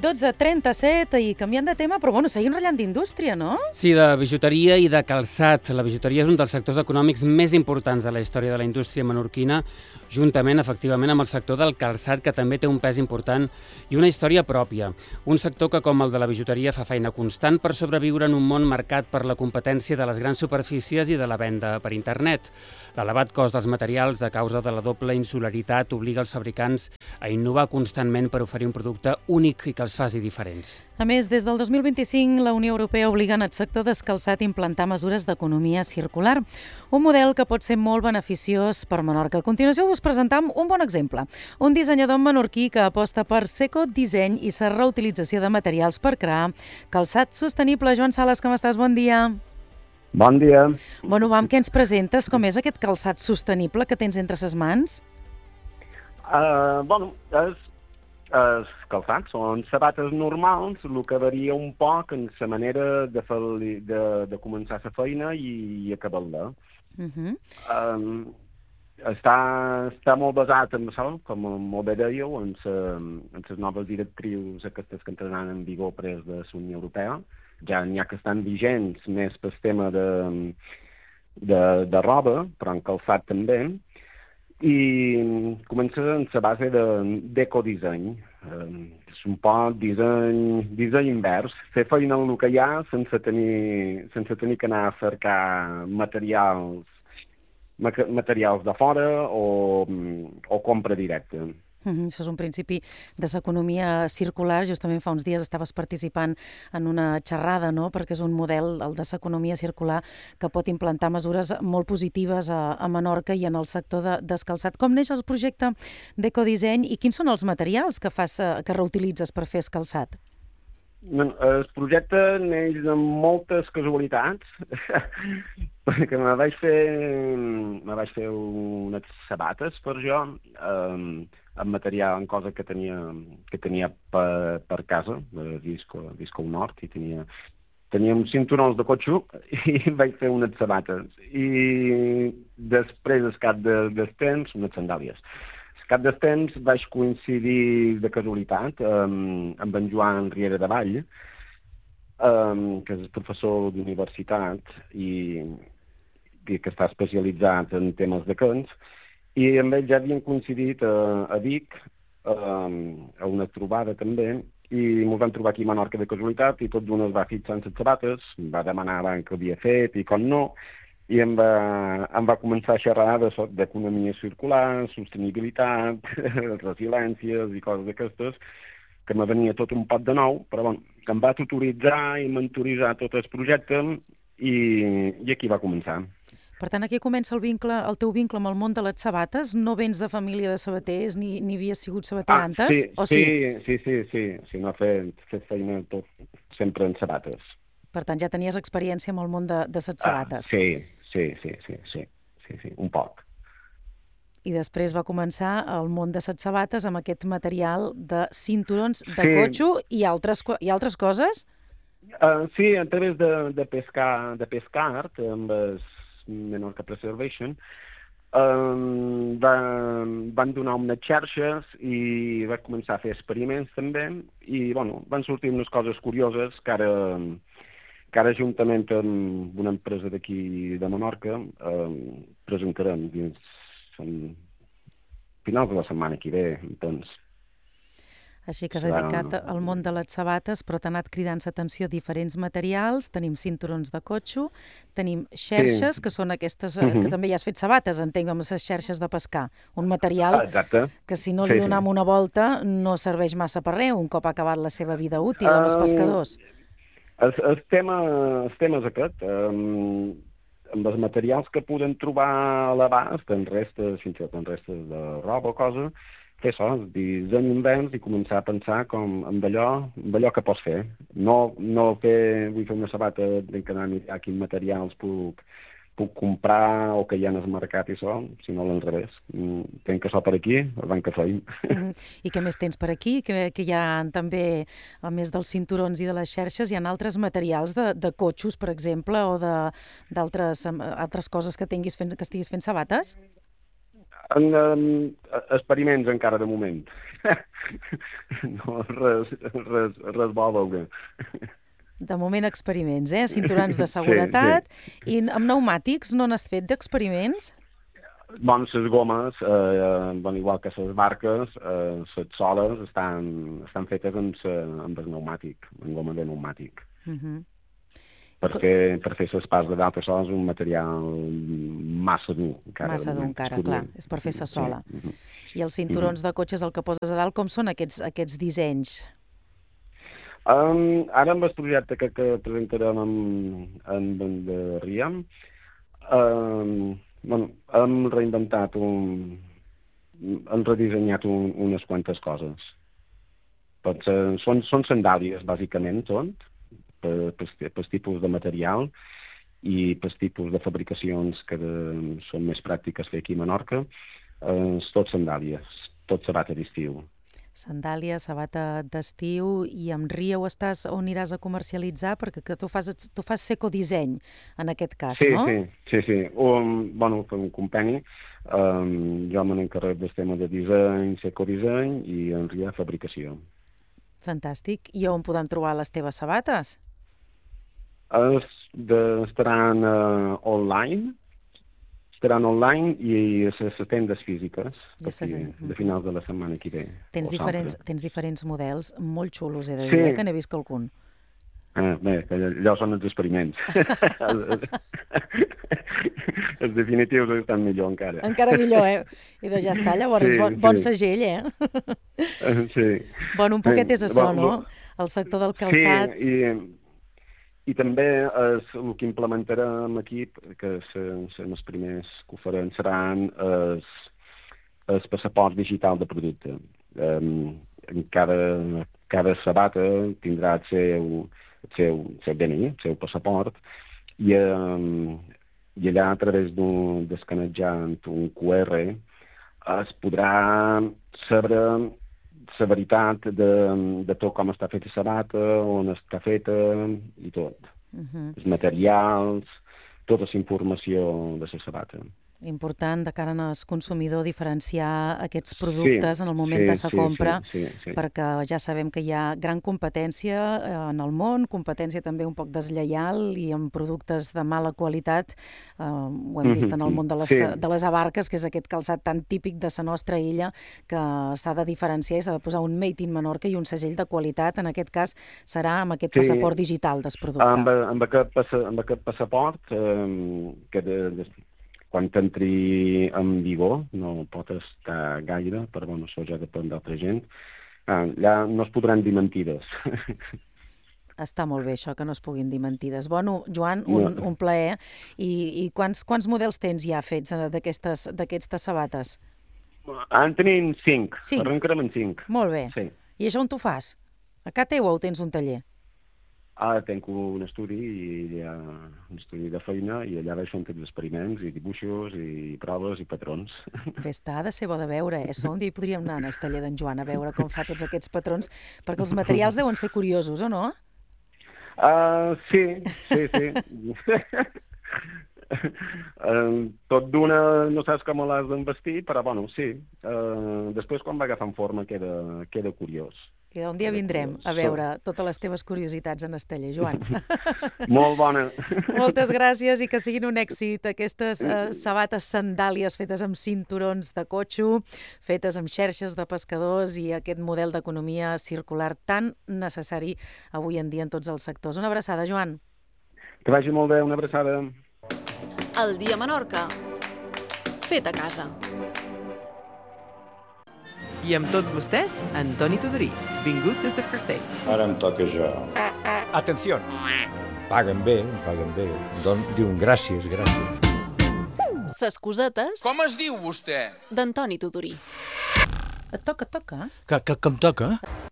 12:37 i canviant de tema, però seguim ratllant d'indústria, no? Sí, de bijuteria i de calçat. La bijuteria és un dels sectors econòmics més importants de la història de la indústria menorquina, juntament, efectivament, amb el sector del calçat, que també té un pes important i una història pròpia. Un sector que, com el de la bijuteria, fa feina constant per sobreviure en un món marcat per la competència de les grans superfícies i de la venda per internet. L'elevat cost dels materials a causa de la doble insolaritat obliga els fabricants a innovar constantment per oferir un producte únic i que els faci diferents. A més, des del 2025, la Unió Europea obliga en el sector del calçat a implantar mesures d'economia circular, un model que pot ser molt beneficiós per Menorca. A continuació us presentam un bon exemple. Un dissenyador menorquí que aposta per l'ecodisseny i la reutilització de materials per crear calçat sostenible. Joan Sales, com estàs? Bon dia. Bon dia. Què ens presentes? Com és aquest calçat sostenible que tens entre les mans? Els calçats són sabates normals, el que varia un poc en la manera de començar la feina i acabar-la. Està molt basat en això, com molt bé dèieu, en les noves directrius aquestes que entraran en vigor pres de la Unió Europea. Ja n'hi ha que estan vigents més pel tema de roba, però en calçat també. I comença en la base d'ecodisseny. És un poc disseny invers, fer feina en el que hi ha sense tenir que anar a cercar materials de fora o compra directa. Això és un principi de l'economia circular. Justament fa uns dies estaves participant en una xerrada, no? Perquè és un model, el de l'economia circular, que pot implantar mesures molt positives a Menorca i en el sector del calçat. Com neix el projecte d'ecodisseny i quins són els materials que reutilitzes per fer el calçat? El projecte neix de moltes casualitats, perquè me vaig fer unes sabates per jo, amb material, en cosa que tenia per casa, de Disco Nord, i tenia uns cinturons de cotxe i vaig fer unes sabates. I després, al cap del temps, unes sandàlies. Al cap del temps vaig coincidir de casualitat amb en Joan Riera de Vall, que és professor d'universitat i que està especialitzat en temes de cants, i amb ell ja havien coincidit a Vic, a una trobada també, i ens vam trobar aquí a Menorca de casualitat, i tot d'una es va fixar en les sabates, em va demanar què havia fet i com no, i em va començar a xerrar d'economia circular, sostenibilitat, resiliències i coses d'aquestes, que me venia tot un pot de nou, però que em va tutoritzar i mentoritzar tot el projecte i aquí va començar. Per tant, aquí comença el teu vincle amb el món de les sabates. No vens de família de sabaters, ni havies sigut sabater antes? Sí, no he fet feina tot sempre en sabates. Per tant, ja tenies experiència amb el món de les sabates. Sí, un poc. I després va començar el món de les sabates amb aquest material de cinturons de cotxe i altres coses? Sí, a través de pescar amb el Menorca Preservation, van donar unes xarxes i va començar a fer experiments també i van sortir unes coses curioses que ara juntament amb una empresa d'aquí de Menorca presentarem dins finals de la setmana que ve, doncs. Així que dedicat al món de les sabates, però t'ha anat cridant l'atenció diferents materials. Tenim cinturons de cotxe, tenim xerxes, que són aquestes, que també ja has fet sabates, entenc, amb les xerxes de pescar. Un material que si no li donem una volta no serveix massa per res, un cop ha acabat la seva vida útil amb els pescadors. El tema és aquest. Amb els materials que podem trobar a l'abast, en restes de roba o cosa, fer això, disseny invers i començar a pensar amb allò que pots fer. No vull fer una sabata en què anar a mirar quins materials puc comprar o que hi ha en el mercat i això, sinó a l'enrevés. Tenc això per aquí, abans que feim. I què més tens per aquí? Que hi ha també, a més dels cinturons i de les xerxes, hi ha altres materials de cotxos, per exemple, o d'altres coses que estiguis fent sabates? Experiments encara de moment. No, res bo a veure. De moment experiments, cinturons de seguretat. Sí. I amb pneumàtics no n'has fet d'experiments? Bueno, les gomes, igual que les barques, les soles estan fetes amb el pneumàtic, amb goma de pneumàtic. Perquè per fer les parts de d'altres soles és un material massa dur. Massa dur encara, clar, és per fer la sola. I els cinturons de cotxes, el que poses a dalt, com són aquests dissenys? Ara amb el projecte que presentarem en Venderia, hem reinventat, hem redissenyat unes quantes coses. Són sandàlies, bàsicament, per tipus de material i per tipus de fabricacions que són més pràctiques fer aquí a Menorca. Tot sandàlies, tot sabata d'estiu. Sandàlia, sabata d'estiu, i amb Ria on aniràs a comercialitzar? Perquè tu fas secodisseny, en aquest cas, no? Sí. Fem un compeni. Jo me n'encarrego del tema de disseny, secodisseny, i en Ria fabricació. Fantàstic. I on podem trobar les teves sabates? Estaran online. Estaran online i a les tendes físiques de finals de la setmana que ve. Tens diferents models molt xulos, he de dir, que n'he vist algun. Bé, allò són els experiments. Els definitius estan millor encara. Encara millor, I doncs ja està, llavors, bon segell, Sí. Bueno, un poquet és això, no? El sector del calçat. Sí, i també el que implementarem aquí, que són els primers que ho farem, seran el passaport digital de producte. Cada sabata tindrà el seu DNI, el seu passaport, i allà, a través d'escanejant un QR, es podrà saber la veritat de tot com està feta la sabata, on està feta i tot. Els materials, tota la informació de la sabata. Important de cara al consumidor diferenciar aquests productes en el moment de la compra, perquè ja sabem que hi ha gran competència en el món, competència també un poc deslleial i amb productes de mala qualitat. Ho hem vist en el món de les abarques, que és aquest calçat tan típic de la nostra illa, que s'ha de diferenciar i s'ha de posar un Made in Menorca i un segell de qualitat. En aquest cas serà amb aquest passaport digital del producte. Amb aquest passaport, que quan entri en vigor, no pot estar gaire, però això ja depèn d'altra gent, allà no es podran dir mentides. Està molt bé això, que no es puguin dir mentides. Bueno, Joan, un plaer. I quants models tens ja fets d'aquestes sabates? En tenim 5. Arrencarem en 5. Molt bé. I això on t'ho fas? A casa teu o ho tens un taller? Ara tenc un estudi, un estudi de feina, i allà vaig fent els experiments i dibuixos i proves i patrons. Bé, ha de ser bo de veure, Un dia hi podríem anar al taller d'en Joan a veure com fa tots aquests patrons, perquè els materials deuen ser curiosos, o no? Sí. Tot d'una no saps com l'has d'envestir, però sí. Després, quan va agafant forma, queda curiós. I un dia vindrem a veure totes les teves curiositats en el taller, Joan. Molt bona. Moltes gràcies i que siguin un èxit aquestes sabates sandàlies fetes amb cinturons de cotxo, fetes amb xarxes de pescadors i aquest model d'economia circular tan necessari avui en dia en tots els sectors. Una abraçada, Joan. Que vagi molt bé, una abraçada. El dia a Menorca. Fet a casa. I amb tots vostès, Antoni Tudorí, vingut des de Castell. Ara em toca jo. Atenció. Paguen bé. Diuen gràcies. Ses cosetes... Com es diu vostè? D'Antoni Tudorí. Et toca? Que em toca?